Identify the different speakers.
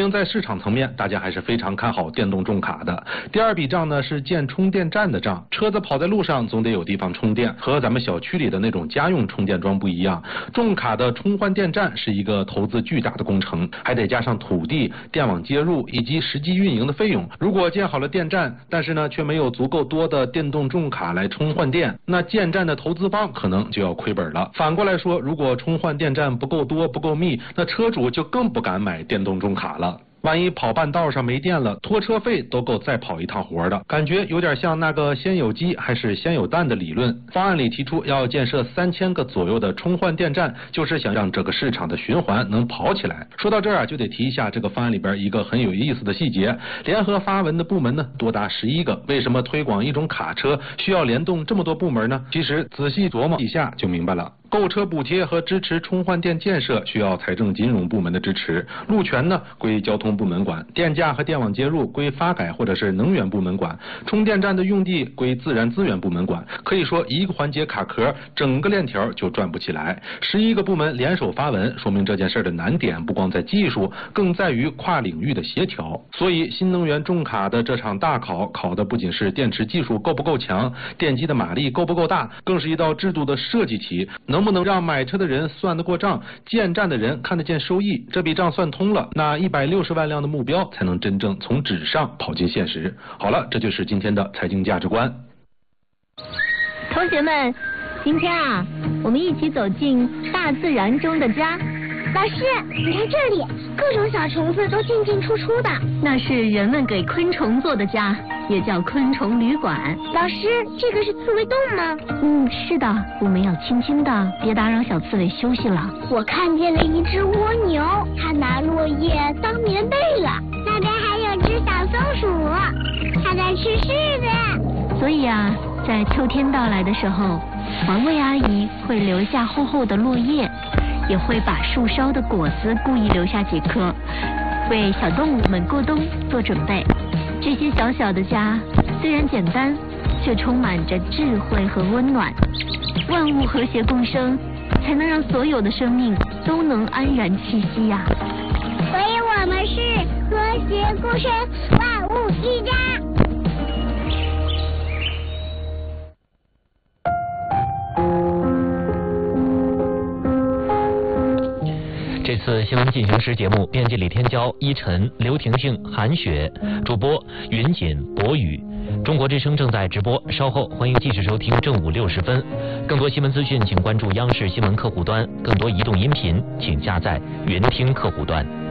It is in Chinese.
Speaker 1: 明在市场层面，大家还是非常看好电动重卡的。第二笔账呢是建充电站的账，车子跑在路上总得有地方充电，和咱们小区里的那种家用充电桩不一样。重卡的充换电站是一个投资巨大的工程，还得加上土地、电网接入以及实际运营的费用。如果建好了电站，但是呢却没有足够多的电动重卡来充换电，那建站的投资方可能就要亏本了。反过来说，如果充换电站不够多、不够密，那车主就更不敢买电动重卡了。万一跑半道上没电了，拖车费都够再跑一趟活的，感觉有点像那个先有鸡还是先有蛋的理论。方案里提出要建设3000个左右的充换电站，就是想让这个市场的循环能跑起来。说到这儿啊，就得提一下这个方案里边一个很有意思的细节，联合发文的部门呢多达11个，为什么推广一种卡车需要联动这么多部门呢？其实仔细琢磨一下就明白了。购车补贴和支持充换电建设需要财政金融部门的支持，路权呢归交通部门管，电价和电网接入归发改或者是能源部门管，充电站的用地归自然资源部门管。可以说一个环节卡壳，整个链条就转不起来。11个部门联手发文，说明这件事的难点不光在技术，更在于跨领域的协调。所以新能源重卡的这场大考，考的不仅是电池技术够不够强，电机的马力够不够大，更是一道制度的设计题。能不能让买车的人算得过账，建站的人看得见收益？这笔账算通了，那160万辆的目标才能真正从纸上跑进现实。好了，这就是今天的财经价值观。
Speaker 2: 同学们，今天啊，我们一起走进大自然中的家。
Speaker 3: 老师，你看这里，各种小虫子都进进出出的。
Speaker 2: 那是人们给昆虫做的家，也叫昆虫旅馆。
Speaker 3: 老师，这个是刺猬洞
Speaker 2: 吗？是的，我们要轻轻的，别打扰小刺猬休息了。
Speaker 3: 我看见了一只蜗牛，它拿落叶当棉被了。那边还有只小松鼠，它在吃柿子。
Speaker 2: 所以啊，在秋天到来的时候，环卫阿姨会留下厚厚的落叶，也会把树梢的果子故意留下几颗，为小动物们过冬做准备。这些小小的家虽然简单，却充满着智慧和温暖。万物和谐共生，才能让所有的生命都能安然栖息呀。
Speaker 3: 所以我们是和谐共生，万物一家。
Speaker 4: 这次新闻进行时节目，编辑李天骄、依晨、刘婷婷、韩雪，主播云锦、博宇。中国之声正在直播，稍后欢迎继续收听正午60分。更多新闻资讯，请关注央视新闻客户端；更多移动音频，请下载云听客户端。